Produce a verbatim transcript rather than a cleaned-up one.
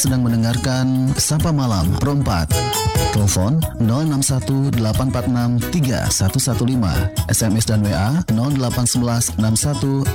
sedang mendengarkan Sapa Malam Perempat. Telepon nol enam satu delapan empat enam tiga satu satu lima, S M S dan W A nol delapan satu satu enam satu